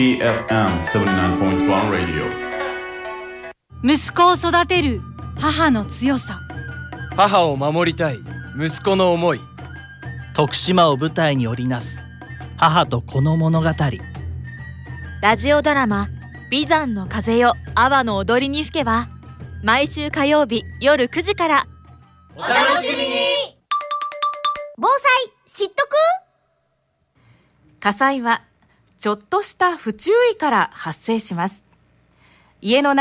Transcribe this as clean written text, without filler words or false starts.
EFM79.1 Radio。 息子を育てる母の強さ。 母を守りたい息子の思い。 徳島を舞台に織りなす母と子の物語。 ラジオドラマ美山の風よ阿波の踊りに吹けば毎週火曜日夜9時から。 お楽しみに。 防災知っとく？ 火災はちょっとした不注意から発生します。家の中